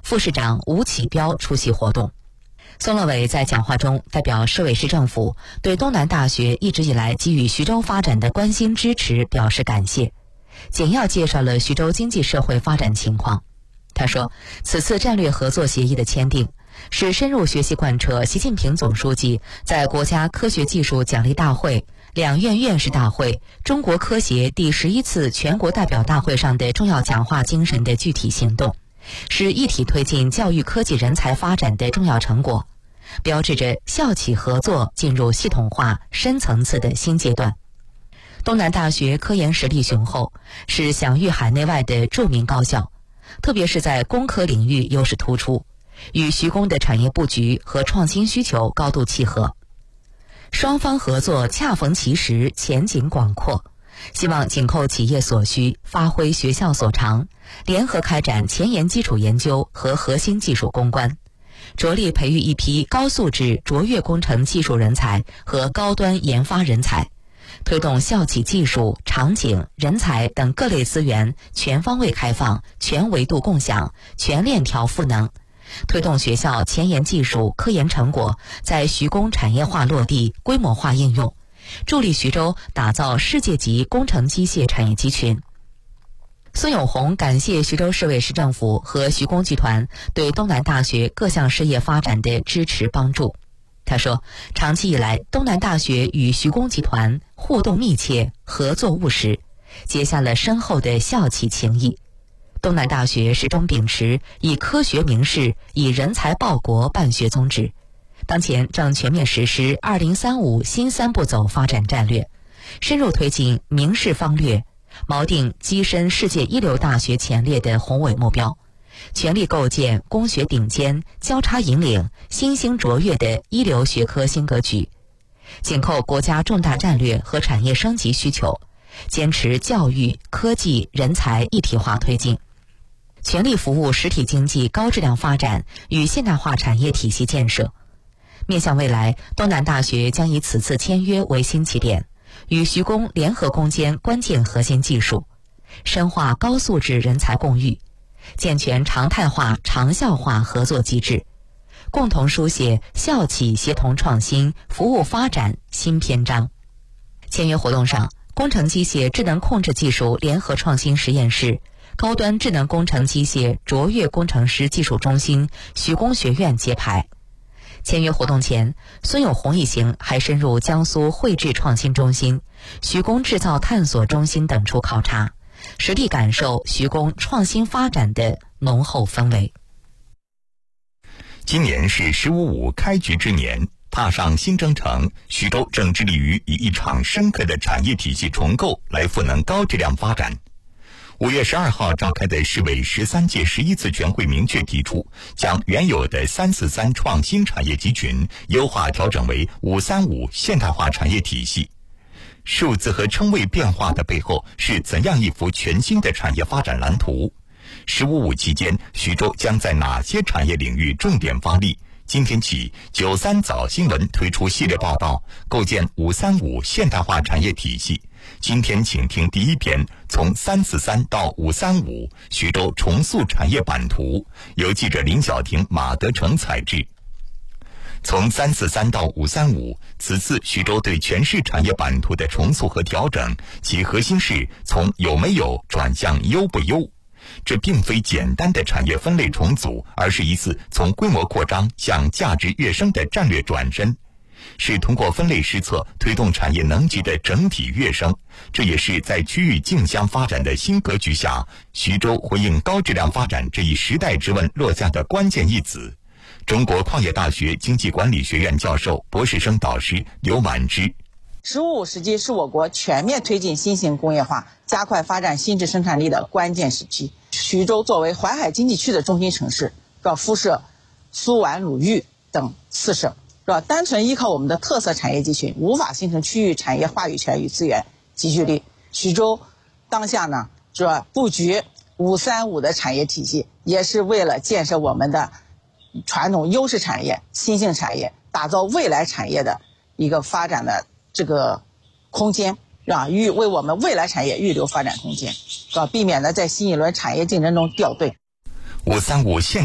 副市长吴启标出席活动。孙乐伟在讲话中代表市委市政府对东南大学一直以来给予徐州发展的关心支持表示感谢，简要介绍了徐州经济社会发展情况。他说，此次战略合作协议的签订是深入学习贯彻习近平总书记在国家科学技术奖励大会、两院院士大会、中国科协第11次全国代表大会上的重要讲话精神的具体行动，是一体推进教育科技人才发展的重要成果，标志着校企合作进入系统化、深层次的新阶段。东南大学科研实力雄厚，是享誉海内外的著名高校，特别是在工科领域优势突出，与徐工的产业布局和创新需求高度契合。双方合作恰逢其时，前景广阔，希望紧扣企业所需，发挥学校所长，联合开展前沿基础研究和核心技术攻关，着力培育一批高素质卓越工程技术人才和高端研发人才，推动校企技术、场景、人才等各类资源全方位开放、全维度共享、全链条赋能，推动学校前沿技术、科研成果在徐工产业化落地、规模化应用，助力徐州打造世界级工程机械产业集群。孙永红感谢徐州市委市政府和徐工集团对东南大学各项事业发展的支持帮助。他说，长期以来，东南大学与徐工集团互动密切，合作务实，结下了深厚的校企情谊。东南大学始终秉持以科学明示、以人才报国办学宗旨，当前正全面实施2035新3步走发展战略，深入推进明示方略，锚定跻身世界一流大学前列的宏伟目标，全力构建工学顶尖、交叉引领、新兴卓越的一流学科新格局，紧扣国家重大战略和产业升级需求，坚持教育、科技、人才一体化推进，全力服务实体经济高质量发展与现代化产业体系建设。面向未来，东南大学将以此次签约为新起点，与徐工联合攻坚关键核心技术，深化高素质人才共育，健全常态化、长效化合作机制，共同书写校企协同创新、服务发展新篇章。签约活动上，工程机械智能控制技术联合创新实验室、高端智能工程机械卓越工程师技术中心、徐工学院揭牌。签约活动前，孙永红一行还深入江苏绘制创新中心、徐工制造探索中心等处考察，实地感受徐工创新发展的浓厚氛围。 今年是“15+5”开局之年，踏上新征程，徐州正致力于以一场深刻的产业体系重构来赋能高质量发展。5月12号召开的市委13届11次全会明确提出，将原有的343创新产业集群优化调整为535现代化产业体系。数字和称谓变化的背后是怎样一幅全新的产业发展蓝图？“15+5”期间，徐州将在哪些产业领域重点发力？今天起，93早新闻推出系列报道，构建535现代化产业体系。今天请听第一篇，从343到535，徐州重塑产业版图，由记者林晓婷、马德成采制。从343到535，此次徐州对全市产业版图的重塑和调整，其核心是从有没有转向优不优。这并非简单的产业分类重组，而是一次从规模扩张向价值跃升的战略转身，是通过分类施策推动产业能级的整体跃升。这也是在区域竞相发展的新格局下，徐州回应高质量发展这一时代之问落下的关键一子。中国矿业大学经济管理学院教授、博士生导师刘满之 “15+5”时期是我国全面推进新型工业化、加快发展新质生产力的关键时期。徐州作为淮海经济区的中心城市，辐射苏皖鲁豫等4省，单纯依靠我们的特色产业集群，无法形成区域产业话语权与资源集聚力。徐州当下呢，布局535的产业体系，也是为了建设我们的传统优势产业、新兴产业，打造未来产业的一个发展的这个空间，为我们未来产业预留发展空间，避免呢在新一轮产业竞争中掉队。 535现